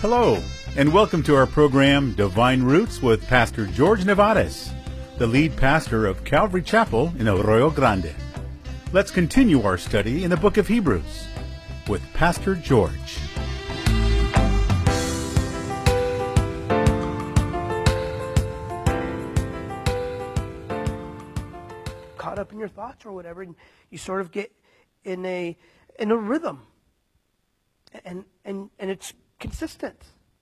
Hello, and welcome to our program, Divine Roots, with Pastor George Nevares, the lead pastor of Calvary Chapel in Arroyo Grande. Let's continue our study in the book of Hebrews with Pastor George. Caught up in your thoughts or whatever, and you sort of get in a rhythm, and it's consistent.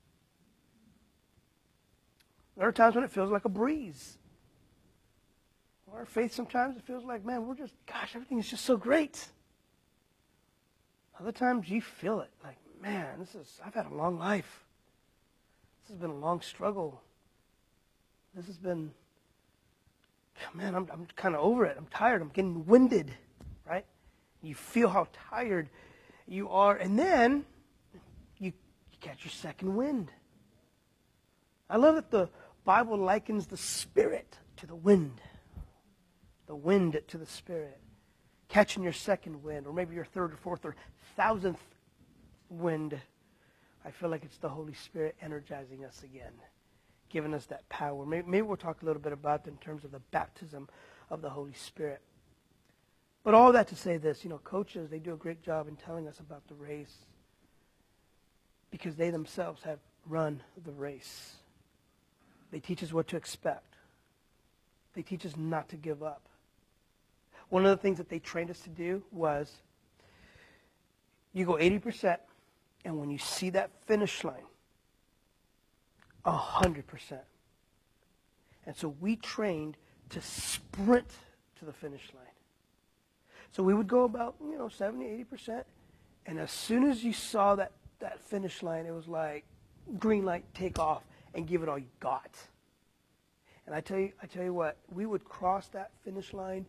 There are times when it feels like a breeze. Our faith sometimes it feels like, man, everything is just so great. Other times you feel it like, man, I've had a long life. This has been a long struggle. This has been, man, I'm kind of over it. I'm tired. I'm getting winded, right? You feel how tired you are, and then you catch your second wind. I love that the Bible likens the Spirit to the wind to the Spirit. Catching your second wind, or maybe your third or fourth or thousandth wind. I feel like it's the Holy Spirit energizing us again, giving us that power. Maybe we'll talk a little bit about that in terms of the baptism of the Holy Spirit. But all that to say this, coaches, they do a great job in telling us about the race because they themselves have run the race. They teach us what to expect. They teach us not to give up. One of the things that they trained us to do was you go 80%, and when you see that finish line, 100%. And so we trained to sprint to the finish line. So we would go about, 70, 80%, and as soon as you saw that finish line, it was like green light, take off, and give it all you got. And I tell you what, we would cross that finish line,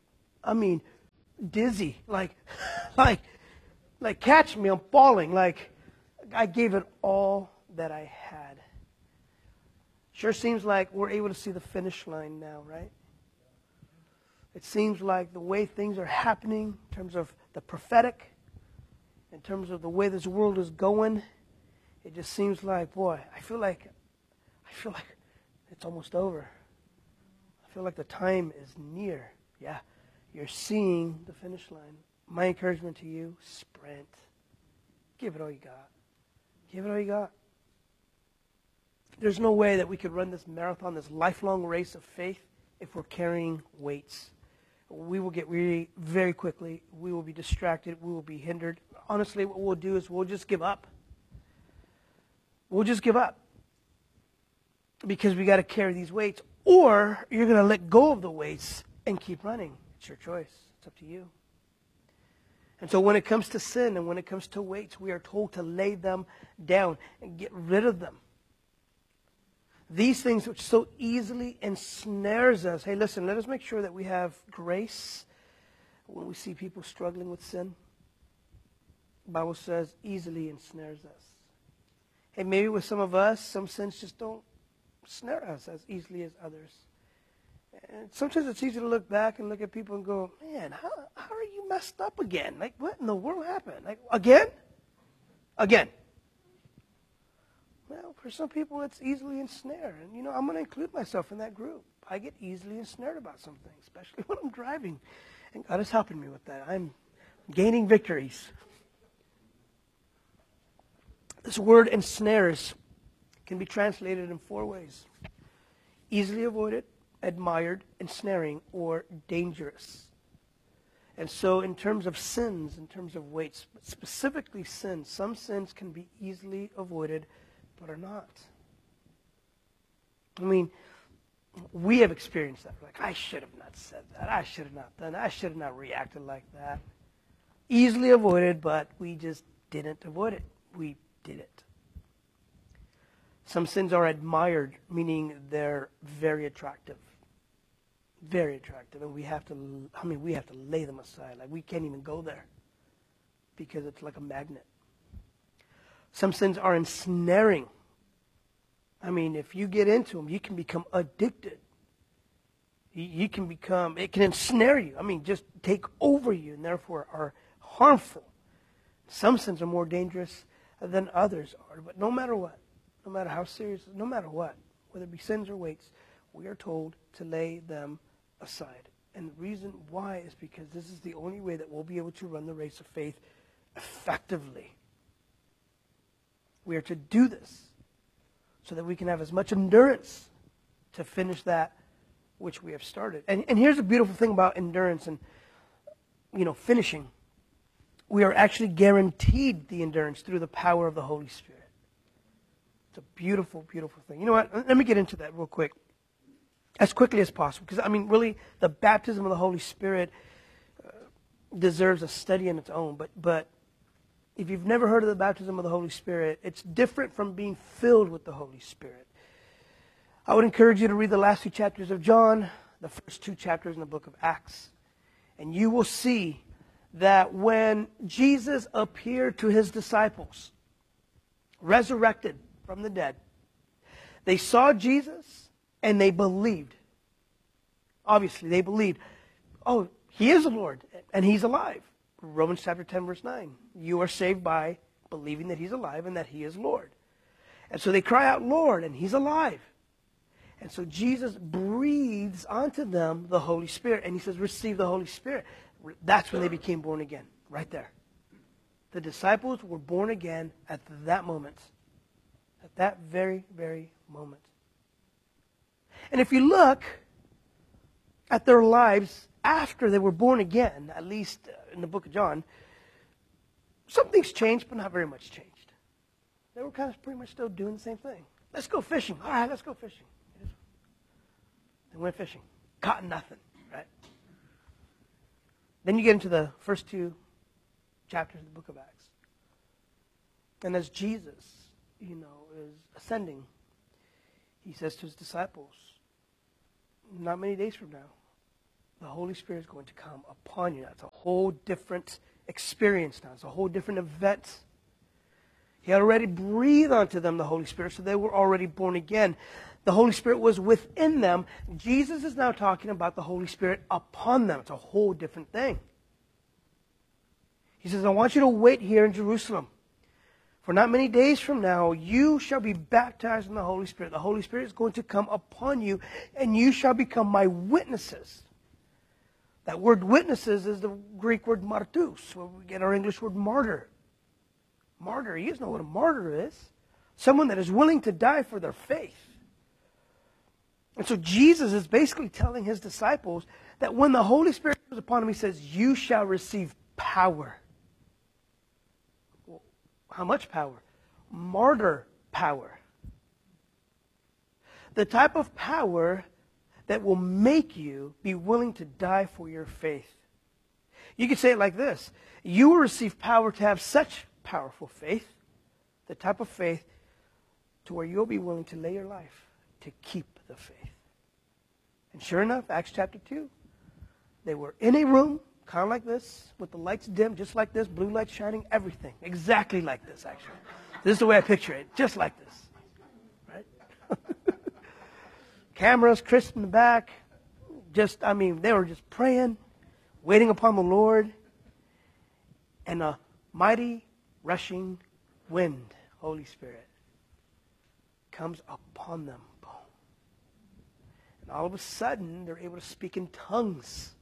dizzy, like catch me, I'm falling, like I gave it all that I had. Sure seems like we're able to see the finish line now, right? It seems like the way things are happening in terms of the prophetic, in terms of the way this world is going, it just seems like, boy, I feel like it's almost over. I feel like the time is near. Yeah, you're seeing the finish line. My encouragement to you, sprint. Give it all you got. Give it all you got. There's no way that we could run this marathon, this lifelong race of faith, if we're carrying weights. We will get weary very quickly. We will be distracted. We will be hindered. Honestly, what we'll do is we'll just give up. We'll just give up. Because we got to carry these weights. Or you're going to let go of the weights and keep running. It's your choice. It's up to you. And so when it comes to sin and when it comes to weights, we are told to lay them down and get rid of them. These things which so easily ensnares us. Hey, listen, let us make sure that we have grace when we see people struggling with sin. The Bible says easily ensnares us. Hey, maybe with some of us, some sins just don't snare us as easily as others. And sometimes it's easy to look back and look at people and go, man, how are you messed up again? Like, what in the world happened? Like, again? Again. Well, for some people, it's easily ensnared. And, I'm going to include myself in that group. I get easily ensnared about something, especially when I'm driving. And God is helping me with that. I'm gaining victories. This word ensnares can be translated in 4 ways. Easily avoided, admired, ensnaring, or dangerous. And so in terms of sins, in terms of weights, specifically sins, some sins can be easily avoided, but are not. We have experienced that. Like, I should have not said that. I should have not done that. I should have not reacted like that. Easily avoided, but we just didn't avoid it. We did it. Some sins are admired, meaning they're very attractive. Very attractive. And we have to lay them aside. Like, we can't even go there because it's like a magnet. Some sins are ensnaring. If you get into them, you can become addicted. It can ensnare you. Just take over you and therefore are harmful. Some sins are more dangerous than others are. But no matter what, no matter how serious, no matter what, whether it be sins or weights, we are told to lay them aside. And the reason why is because this is the only way that we'll be able to run the race of faith effectively. We are to do this so that we can have as much endurance to finish that which we have started. And here's a beautiful thing about endurance and, finishing. We are actually guaranteed the endurance through the power of the Holy Spirit. It's a beautiful, beautiful thing. You know what? Let me get into that real quick. As quickly as possible. Because, really, the baptism of the Holy Spirit deserves a study in its own. But if you've never heard of the baptism of the Holy Spirit, it's different from being filled with the Holy Spirit. I would encourage you to read the last 2 chapters of John, the first 2 chapters in the book of Acts. And you will see that when Jesus appeared to his disciples, resurrected from the dead, they saw Jesus and they believed. Obviously, they believed, oh, he is the Lord and he's alive. Romans chapter 10, verse 9. You are saved by believing that he's alive and that he is Lord. And so they cry out, Lord, and he's alive. And so Jesus breathes onto them the Holy Spirit. And he says, receive the Holy Spirit. That's when they became born again, right there. The disciples were born again at that moment. At that very, very moment. And if you look at their lives after they were born again, at least in the book of John, some things changed, but not very much changed. They were kind of pretty much still doing the same thing. Let's go fishing. All right, let's go fishing. They went fishing. Caught nothing, right? Then you get into the first 2 chapters of the book of Acts. And as Jesus, is ascending, he says to his disciples, not many days from now, the Holy Spirit is going to come upon you. Now, it's a whole different experience now. It's a whole different event. He had already breathed onto them the Holy Spirit, so they were already born again. The Holy Spirit was within them. Jesus is now talking about the Holy Spirit upon them. It's a whole different thing. He says, I want you to wait here in Jerusalem. For not many days from now, you shall be baptized in the Holy Spirit. The Holy Spirit is going to come upon you, and you shall become my witnesses. That word witnesses is the Greek word martus, where we get our English word martyr. Martyr, you guys know what a martyr is. Someone that is willing to die for their faith. And so Jesus is basically telling his disciples that when the Holy Spirit comes upon him, he says, you shall receive power. Well, how much power? Martyr power. The type of power that will make you be willing to die for your faith. You could say it like this. You will receive power to have such powerful faith, the type of faith to where you'll be willing to lay your life to keep the faith. And sure enough, Acts chapter 2, they were in a room, kind of like this, with the lights dim, just like this, blue lights shining, everything. Exactly like this, actually. This is the way I picture it, just like this. Right? Cameras, Chris in the back. They were just praying, waiting upon the Lord. And a mighty rushing wind, Holy Spirit, comes upon them. Boom. And all of a sudden, they're able to speak in tongues.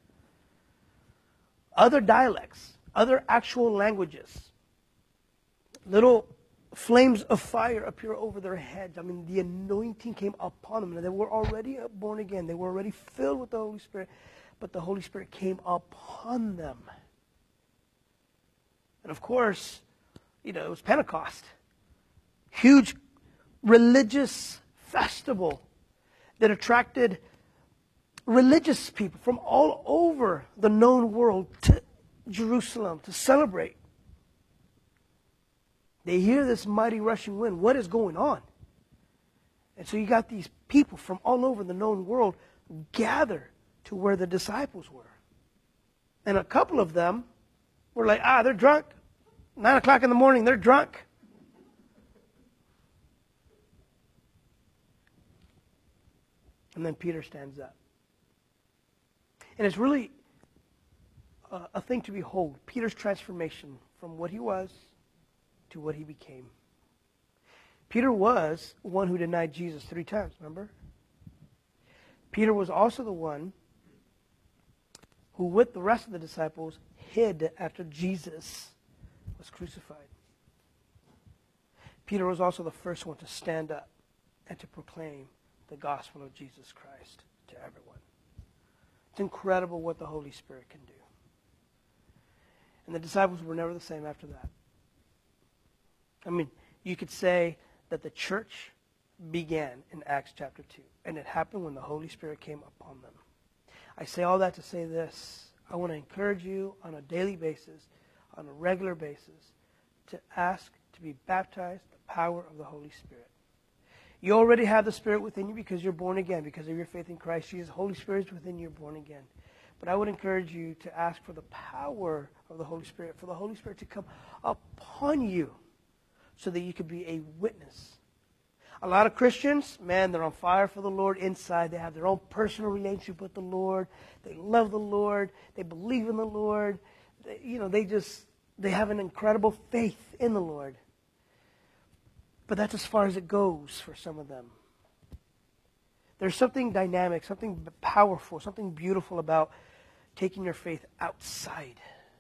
Other dialects, other actual languages. Little flames of fire appear over their heads. The anointing came upon them. And they were already born again. They were already filled with the Holy Spirit. But the Holy Spirit came upon them. And of course, it was Pentecost. Huge religious festival that attracted religious people from all over the known world to Jerusalem to celebrate. They hear this mighty rushing wind. What is going on? And so you got these people from all over the known world gather to where the disciples were. And a couple of them were like, they're drunk. 9 o'clock in the morning, they're drunk. And then Peter stands up. And it's really a thing to behold. Peter's transformation from what he was to what he became. Peter was one who denied Jesus 3 times, remember? Peter was also the one who, with the rest of the disciples, hid after Jesus was crucified. Peter was also the first one to stand up and to proclaim the gospel of Jesus Christ to everyone. It's incredible what the Holy Spirit can do. And the disciples were never the same after that. I mean, you could say that the church began in Acts chapter 2, and it happened when the Holy Spirit came upon them. I say all that to say this. I want to encourage you on a daily basis, on a regular basis, to ask to be baptized in the power of the Holy Spirit. You already have the Spirit within you because you're born again, because of your faith in Christ Jesus. The Holy Spirit is within you, you're born again. But I would encourage you to ask for the power of the Holy Spirit, for the Holy Spirit to come upon you so that you could be a witness. A lot of Christians, man, they're on fire for the Lord inside. They have their own personal relationship with the Lord. They love the Lord. They believe in the Lord. They have an incredible faith in the Lord. But that's as far as it goes for some of them. There's something dynamic, something powerful, something beautiful about taking your faith outside,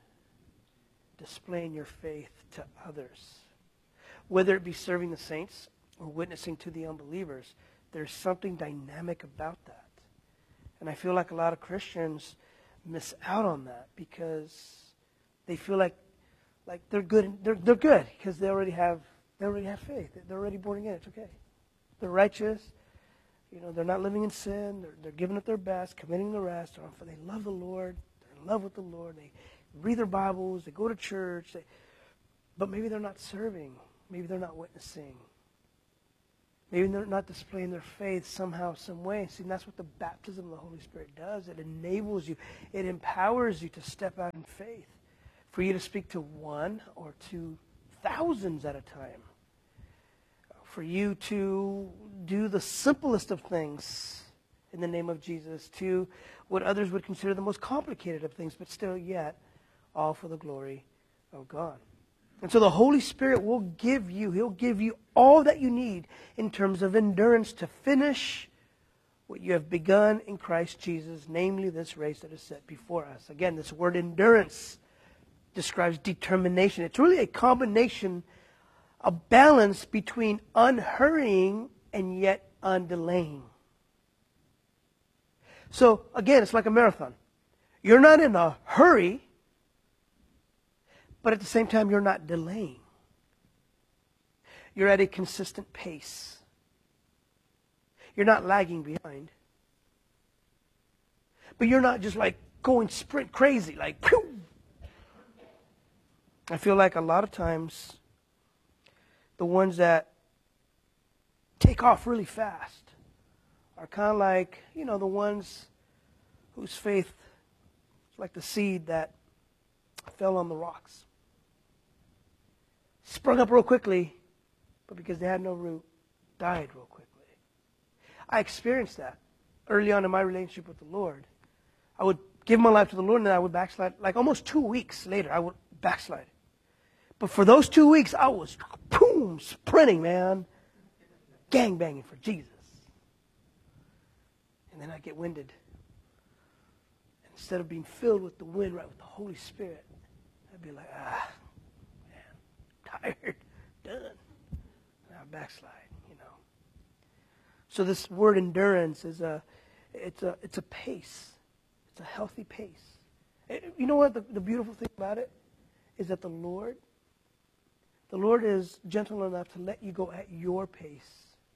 displaying your faith to others. Whether it be serving the saints or witnessing to the unbelievers, there's something dynamic about that. And I feel like a lot of Christians miss out on that because they feel like they're good. They're good because they already have faith. They're already born again. It's okay. They're righteous. They're not living in sin. They're giving it their best, committing the rest. They love the Lord. They're in love with the Lord. They read their Bibles. They go to church. But maybe they're not serving. Maybe they're not witnessing. Maybe they're not displaying their faith somehow, some way. See, that's what the baptism of the Holy Spirit does. It enables you. It empowers you to step out in faith. For you to speak to 1 or 2 thousands at a time. For you to do the simplest of things in the name of Jesus, to what others would consider the most complicated of things, but still yet all for the glory of God. And so the Holy Spirit will give you, He'll give you all that you need in terms of endurance to finish what you have begun in Christ Jesus, namely this race that is set before us. Again, this word endurance describes determination. It's really a combination, a balance between unhurrying and yet undelaying. So, again, it's like a marathon. You're not in a hurry, but at the same time, you're not delaying. You're at a consistent pace. You're not lagging behind. But you're not just like going sprint crazy, like, pew! I feel like a lot of times, the ones that take off really fast are kind of like, the ones whose faith is like the seed that fell on the rocks. Sprung up real quickly, but because they had no root, died real quickly. I experienced that early on in my relationship with the Lord. I would give my life to the Lord and then I would backslide. Like almost 2 weeks later, I would backslide. But for those 2 weeks, I was, boom, sprinting, man. Gangbanging for Jesus. And then I get winded. And instead of being filled with the wind, right, with the Holy Spirit, I'd be like, man, tired, done. And I backslide, So this word endurance is it's a pace. It's a healthy pace. You know what the beautiful thing about it is that the Lord is gentle enough to let you go at your pace.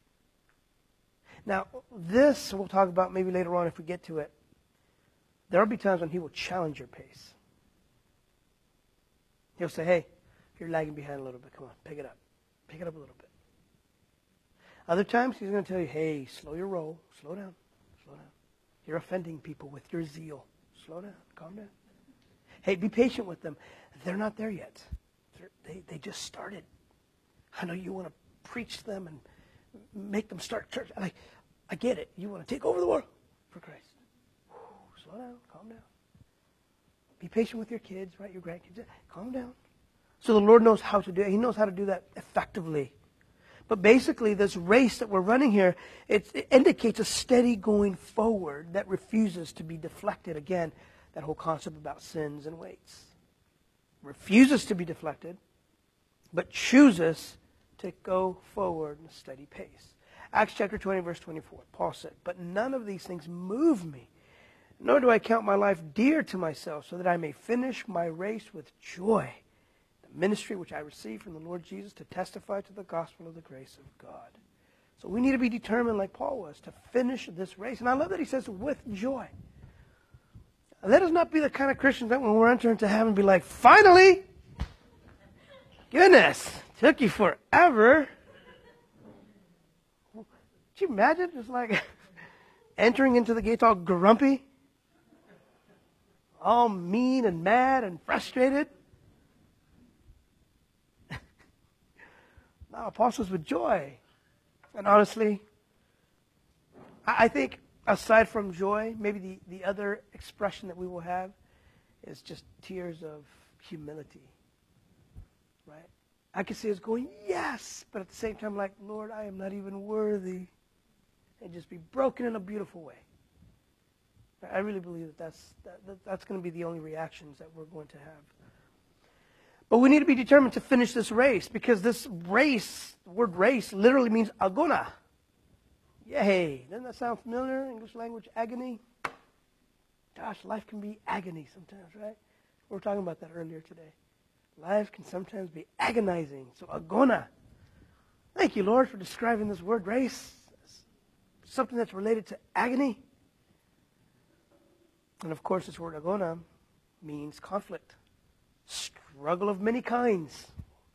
Now, this we'll talk about maybe later on if we get to it. There will be times when He will challenge your pace. He'll say, hey, you're lagging behind a little bit. Come on, pick it up. Pick it up a little bit. Other times, He's going to tell you, hey, slow your roll. Slow down. Slow down. You're offending people with your zeal. Slow down. Calm down. Hey, be patient with them. They're not there yet. They just started. I know you want to preach to them and make them start church. I get it. You want to take over the world for Christ. Slow down. Calm down. Be patient with your kids, right? Your grandkids. Calm down. So the Lord knows how to do it. He knows how to do that effectively. But basically, this race that we're running here, it indicates a steady going forward that refuses to be deflected. Again, that whole concept about sins and weights. Refuses to be deflected, but chooses to go forward in a steady pace. Acts chapter 20, verse 24, Paul said, "But none of these things move me, nor do I count my life dear to myself, so that I may finish my race with joy, the ministry which I received from the Lord Jesus to testify to the gospel of the grace of God." So we need to be determined, like Paul was, to finish this race. And I love that he says, with joy. Let us not be the kind of Christians that when we're entering into heaven be like, finally! Goodness, took you forever. Could you imagine? Just like entering into the gates all grumpy, all mean and mad and frustrated. No, Paul says with joy. And honestly, I think aside from joy, maybe the other expression that we will have is just tears of humility. Right? I can see us going, yes, but at the same time, like, Lord, I am not even worthy. And just be broken in a beautiful way. I really believe that's going to be the only reactions that we're going to have. But we need to be determined to finish this race, because this race, the word race, literally means agona. Yay. Doesn't that sound familiar? English language, agony. Gosh, life can be agony sometimes, right? We were talking about that earlier today. Life can sometimes be agonizing. So agona. Thank you, Lord, for describing this word race as something that's related to agony. And of course, this word agona means conflict. Struggle of many kinds.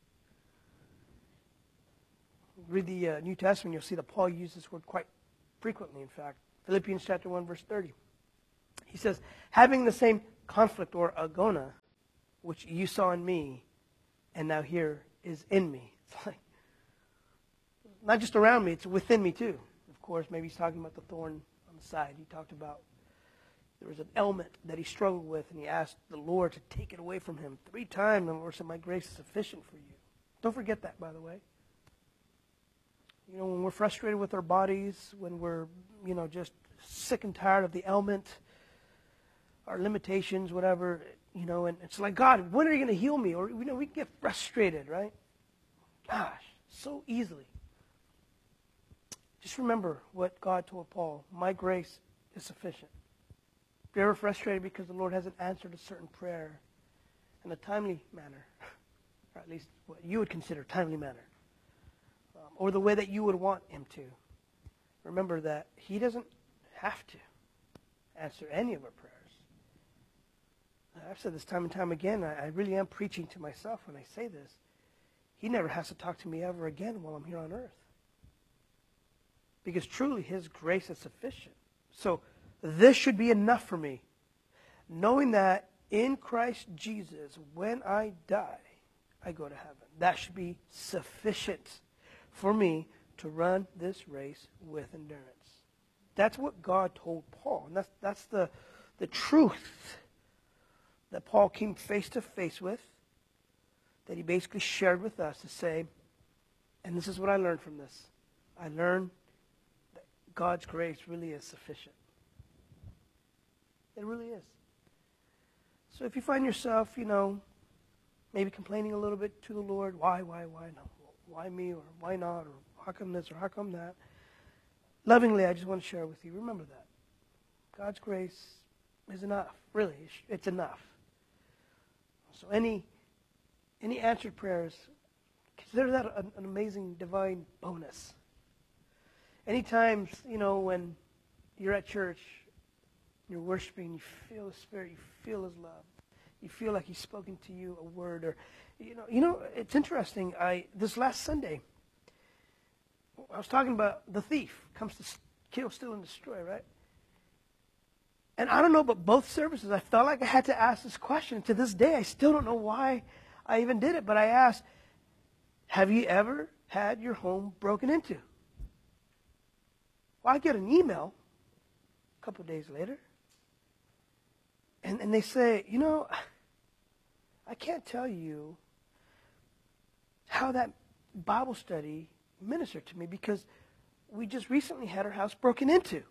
Read the New Testament, you'll see that Paul used this word quite frequently, in fact. Philippians chapter 1, verse 30. He says, having the same conflict or agona, which you saw in me, and now here is in me. It's like, not just around me, it's within me too. Of course, maybe he's talking about the thorn on the side. He talked about there was an ailment that he struggled with, and he asked the Lord to take it away from him 3 times, and the Lord said, my grace is sufficient for you. Don't forget that, by the way. You know, when we're frustrated with our bodies, when we're, just sick and tired of the ailment, our limitations, whatever, and it's like, God, when are you going to heal me? Or, we can get frustrated, right? Gosh, so easily. Just remember what God told Paul. My grace is sufficient. If you're ever frustrated because the Lord hasn't answered a certain prayer in a timely manner, or at least what you would consider timely manner, or the way that you would want him to, remember that he doesn't have to answer any of our prayers. I've said this time and time again. I really am preaching to myself when I say this. He never has to talk to me ever again while I'm here on earth. Because truly his grace is sufficient. So this should be enough for me. Knowing that in Christ Jesus, when I die, I go to heaven. That should be sufficient for me to run this race with endurance. That's what God told Paul. And that's the truth that Paul came face to face with, that he basically shared with us to say, and this is what I learned from this. I learned that God's grace really is sufficient. It really is. So if you find yourself, maybe complaining a little bit to the Lord, why no? Why me, or why not, or how come this, or how come that? Lovingly, I just want to share with you, remember that. God's grace is enough. Really, it's enough. So any answered prayers, consider that an amazing divine bonus. Any times, when you're at church, you're worshiping, you feel the Spirit, you feel His love, you feel like He's spoken to you a word, or it's interesting. This last Sunday, I was talking about the thief comes to kill, steal, and destroy, right? And I don't know, but both services, I felt like I had to ask this question. To this day, I still don't know why I even did it, but I asked, have you ever had your home broken into? Well, I get an email a couple of days later, and they say, I can't tell you how that Bible study ministered to me, because we just recently had our house broken into.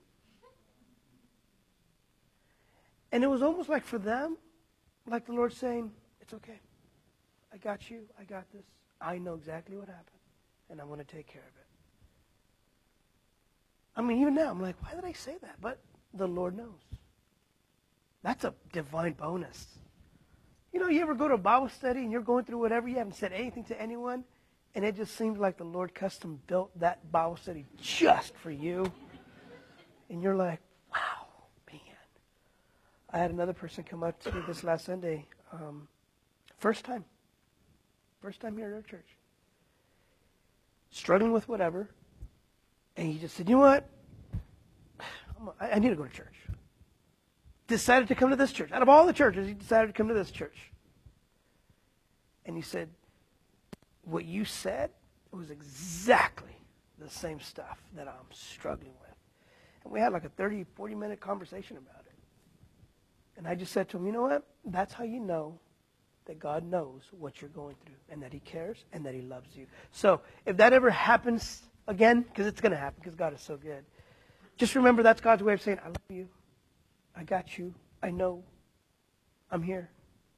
And it was almost like for them, like the Lord saying, it's okay. I got you. I got this. I know exactly what happened, and I'm going to take care of it. I mean, even now, I'm like, why did I say that? But the Lord knows. That's a divine bonus. You know, you ever go to a Bible study and you're going through whatever, you haven't said anything to anyone, and it just seems like the Lord custom built that Bible study just for you. And you're like, wow, man. I had another person come up to me this last Sunday. First time here at our church. Struggling with whatever. And he just said, you know what? I need to go to church. Decided to come to this church. Out of all the churches, he decided to come to this church. And he said, what you said was exactly the same stuff that I'm struggling with. And we had like a 30, 40-minute conversation about it. And I just said to him, you know what? That's how you know that God knows what you're going through, and that he cares, and that he loves you. So if that ever happens again, because it's going to happen, because God is so good, just remember that's God's way of saying, I love you. I got you. I know. I'm here.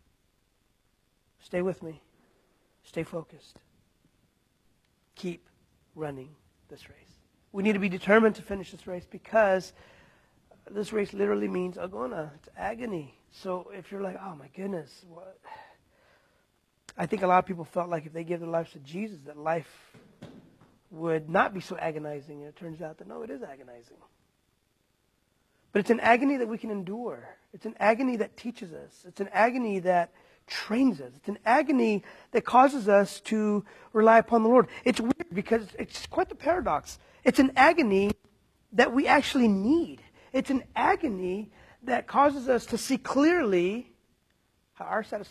Stay with me. Stay focused. Keep running this race. We need to be determined to finish this race, because this race literally means agona. It's agony. So if you're like, oh my goodness, what? I think a lot of people felt like if they give their lives to Jesus, that life would not be so agonizing. And it turns out that no, it is agonizing. But it's an agony that we can endure. It's an agony that teaches us. It's an agony that trains us. It's an agony that causes us to rely upon the Lord. It's weird because it's quite the paradox. It's an agony that we actually need. It's an agony that causes us to see clearly how our satisfaction